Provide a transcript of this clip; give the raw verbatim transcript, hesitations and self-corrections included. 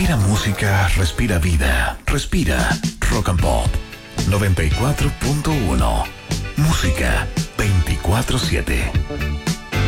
Respira música, respira vida, respira Rock and Pop noventa y cuatro punto uno. Música veinticuatro siete.